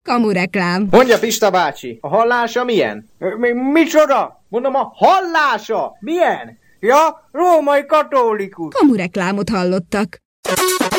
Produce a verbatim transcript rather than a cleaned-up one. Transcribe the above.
Kamureklám. Mondja, Pista bácsi, a hallása milyen? Mi, micsoda? Mondom, a hallása milyen? Ja, római katolikus. Kamureklámot hallottak.